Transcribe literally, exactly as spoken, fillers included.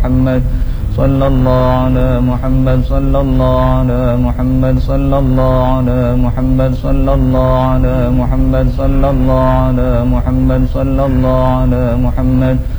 محمد صلى الله على محمد صلى الله على محمد صلى الله على محمد صلى الله على محمد صلى الله على محمد صلى الله على محمد